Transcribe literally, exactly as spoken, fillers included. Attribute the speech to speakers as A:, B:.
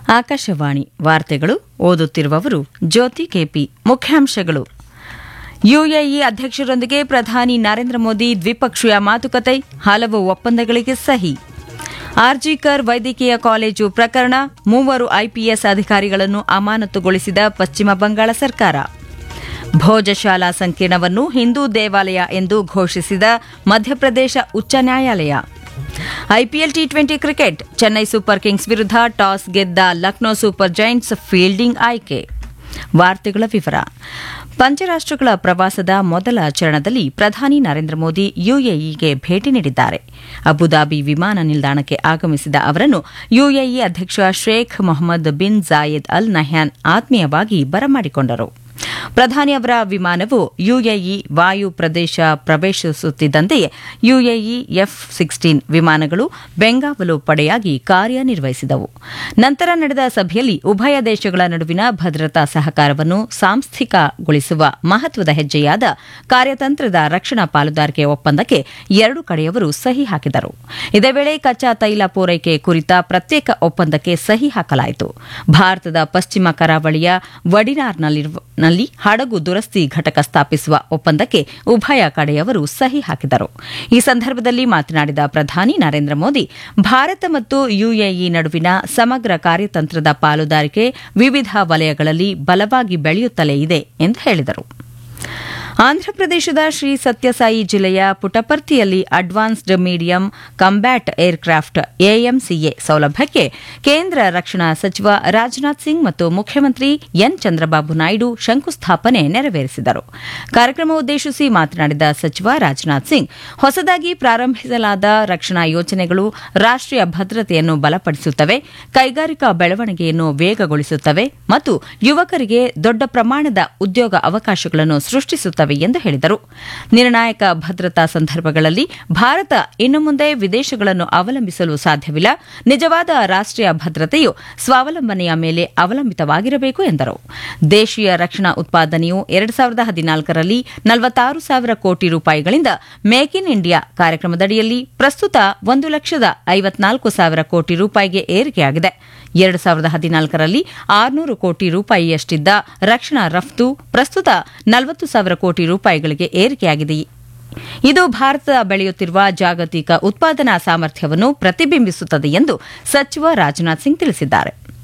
A: ಆಕಾಶವಾಣಿ ವಾರ್ತೆಗಳು ಓದುತ್ತಿರುವವರು ಜ್ಯೋತಿ ಕೆಪಿ. ಮುಖ್ಯಾಂಶಗಳು: ಯುಎಇ ಅಧ್ಯಕ್ಷರೊಂದಿಗೆ ಪ್ರಧಾನಿ ನರೇಂದ್ರ ಮೋದಿ ದ್ವಿಪಕ್ಷೀಯ ಮಾತುಕತೆ, ಹಲವು ಒಪ್ಪಂದಗಳಿಗೆ ಸಹಿ. ಆರ್ಜಿಕರ್ ವೈದ್ಯಕೀಯ ಕಾಲೇಜು ಪ್ರಕರಣ, ಮೂವರು ಐಪಿಎಸ್ ಅಧಿಕಾರಿಗಳನ್ನು ಅಮಾನತುಗೊಳಿಸಿದ ಪಶ್ಚಿಮ ಬಂಗಾಳ ಸರ್ಕಾರ. ಭೋಜಶಾಲಾ ಸಂಕೀರ್ಣವನ್ನು ಹಿಂದೂ ದೇವಾಲಯ ಎಂದು ಘೋಷಿಸಿದ ಮಧ್ಯಪ್ರದೇಶ ಉಚ್ಚ ನ್ಯಾಯಾಲಯ. IPL T twenty cricket, Chennai super Kings ವಿರುದ್ಧ ಟಾಸ್ ಗೆದ್ದ ಲಕ್ನೋ ಸೂಪರ್ ಜೈಂಟ್ಸ್ ಫೀಲ್ಡಿಂಗ್ ಆಯ್ಕೆ. ವಾರ್ತೆಗಳ ವಿವರ. ಪಂಚರಾಷ್ಟಗಳ ಪ್ರವಾಸದ ಮೊದಲ ಚರಣದಲ್ಲಿ ಪ್ರಧಾನಿ ನರೇಂದ್ರ ಮೋದಿ ಯುಎಇಗೆ ಭೇಟಿ ನೀಡಿದ್ದಾರೆ. ಅಬುದಾಬಿ ವಿಮಾನ ನಿಲ್ದಾಣಕ್ಕೆ ಆಗಮಿಸಿದ ಅವರನ್ನು ಯುಎಇ ಅಧ್ಯಕ್ಷ Sheikh Mohammed bin Zayed Al Nahyan ಆತ್ಮೀಯವಾಗಿ ಬರಮಾಡಿಕೊಂಡರು. ಪ್ರಧಾನಿ ಅವರ ವಿಮಾನವು ಯುಎಇ ವಾಯು ಪ್ರದೇಶ ಪ್ರವೇಶಿಸುತ್ತಿದ್ದಂತೆಯೇ ಯುಎಇ ಎಫ್ ಸಿಕ್ಸ್ಟೀನ್ ವಿಮಾನಗಳು ಬೆಂಗಾವಲು ಪಡೆಯಾಗಿ ಕಾರ್ಯನಿರ್ವಹಿಸಿದವು. ನಂತರ ನಡೆದ ಸಭೆಯಲ್ಲಿ ಉಭಯ ದೇಶಗಳ ನಡುವಿನ ಭದ್ರತಾ ಸಹಕಾರವನ್ನು ಸಾಂಸ್ಥಿಕಗೊಳಿಸುವ ಮಹತ್ವದ ಹೆಜ್ಜೆಯಾದ ಕಾರ್ಯತಂತ್ರದ ರಕ್ಷಣಾ ಪಾಲುದಾರಿಕೆ ಒಪ್ಪಂದಕ್ಕೆ ಎರಡು ಕಡೆಯವರು ಸಹಿ ಹಾಕಿದರು. ಇದೇ ವೇಳೆ ಕಚ್ಚಾ ತೈಲ ಪೂರೈಕೆ ಕುರಿತ ಪ್ರತ್ಯೇಕ ಒಪ್ಪಂದಕ್ಕೆ ಸಹಿ ಹಾಕಲಾಯಿತು. ಭಾರತದ ಪಶ್ಚಿಮ ಕರಾವಳಿಯ ವಡಿನಾರ್ನಲ್ಲಿ ಹಡಗು ದುರಸ್ತಿ ಘಟಕ ಸ್ಥಾಪಿಸುವ ಒಪ್ಪಂದಕ್ಕೆ ಉಭಯ ಕಡೆಯವರು ಸಹಿ ಹಾಕಿದರು. ಈ ಸಂದರ್ಭದಲ್ಲಿ ಮಾತನಾಡಿದ ಪ್ರಧಾನಿ ನರೇಂದ್ರ ಮೋದಿ, ಭಾರತ ಮತ್ತು ಯುಎಇ ನಡುವಿನ ಸಮಗ್ರ ಕಾರ್ಯತಂತ್ರದ ಪಾಲುದಾರಿಕೆ ವಿವಿಧ ವಲಯಗಳಲ್ಲಿ ಬಲವಾಗಿ ಬೆಳೆಯುತ್ತಲೇ ಇದೆ ಎಂದು ಹೇಳಿದರು. ಆಂಧ್ರಪ್ರದೇಶದ ಶ್ರೀ ಸತ್ಯಸಾಯಿ ಜಿಲ್ಲೆಯ ಪುಟಪರ್ತಿಯಲ್ಲಿ advanced medium combat aircraft AMCA ಸೌಲಭ್ಯಕ್ಕೆ ಕೇಂದ್ರ ರಕ್ಷಣಾ ಸಚಿವ ರಾಜನಾಥ್ ಸಿಂಗ್ ಮತ್ತು ಮುಖ್ಯಮಂತ್ರಿ ಎನ್ ಚಂದ್ರಬಾಬು ನಾಯ್ಡು ಶಂಕುಸ್ಥಾಪನೆ ನೆರವೇರಿಸಿದರು. ಕಾರ್ಯಕ್ರಮ ಉದ್ದೇಶಿಸಿ ಮಾತನಾಡಿದ ಸಚಿವ ರಾಜನಾಥ್ ಸಿಂಗ್, ಹೊಸದಾಗಿ ಪ್ರಾರಂಭಿಸಲಾದ ರಕ್ಷಣಾ ಯೋಜನೆಗಳು ರಾಷ್ಟೀಯ ಭದ್ರತೆಯನ್ನು ಬಲಪಡಿಸುತ್ತವೆ, ಕೈಗಾರಿಕಾ ಬೆಳವಣಿಗೆಯನ್ನು ವೇಗಗೊಳಿಸುತ್ತವೆ ಮತ್ತು ಯುವಕರಿಗೆ ದೊಡ್ಡ ಪ್ರಮಾಣದ ಉದ್ಯೋಗ ಅವಕಾಶಗಳನ್ನು ಸೃಷ್ಟಿಸುತ್ತವೆ ಎಂದು ಹೇಳಿದರು. ನಿರ್ಣಾಯಕ ಭದ್ರತಾ ಸಂದರ್ಭಗಳಲ್ಲಿ ಭಾರತ ಇನ್ನು ಮುಂದೆ ವಿದೇಶಗಳನ್ನು ಅವಲಂಬಿಸಲು ಸಾಧ್ಯವಿಲ್ಲ. ನಿಜವಾದ ರಾಷ್ಟೀಯ ಭದ್ರತೆಯು ಸ್ವಾವಲಂಬನೆಯ ಮೇಲೆ ಅವಲಂಬಿತವಾಗಿರಬೇಕು ಎಂದರು. ದೇಶೀಯ ರಕ್ಷಣಾ ಉತ್ಪಾದನೆಯು ಎರಡು ಸಾವಿರದ ಹದಿನಾಲ್ಕರಲ್ಲಿ ನಲವತ್ತಾರು ಸಾವಿರ ಕೋಟಿ ರೂಪಾಯಿಗಳಿಂದ ಮೇಕ್ ಇನ್ ಇಂಡಿಯಾ ಕಾರ್ಯಕ್ರಮದಡಿಯಲ್ಲಿ ಪ್ರಸ್ತುತ ಒಂದು ಲಕ್ಷದ ಐವತ್ನಾಲ್ಕು ಸಾವಿರ ಕೋಟಿ ರೂಪಾಯಿಗೆ ಏರಿಕೆಯಾಗಿದೆ. ಎರಡು ಸಾವಿರದ ಹದಿನಾಲ್ಕರಲ್ಲಿ ಆರುನೂರು ಕೋಟಿ ರೂಪಾಯಿಯಷ್ಟಿದ್ದ ರಕ್ಷಣಾ ರಫ್ತು ಪ್ರಸ್ತುತ ನಲವತ್ತು ಸಾವಿರ ಕೋಟಿ ರೂಪಾಯಿಗಳಿಗೆ ಏರಿಕೆಯಾಗಿದೆ. ಇದು ಭಾರತ ಬೆಳೆಯುತ್ತಿರುವ ಜಾಗತಿಕ ಉತ್ಪಾದನಾ ಸಾಮರ್ಥ್ಯವನ್ನು ಪ್ರತಿಬಿಂಬಿಸುತ್ತದೆ ಎಂದು ಸಚಿವ ರಾಜನಾಥ್ ಸಿಂಗ್ ತಿಳಿಸಿದ್ದಾರೆ.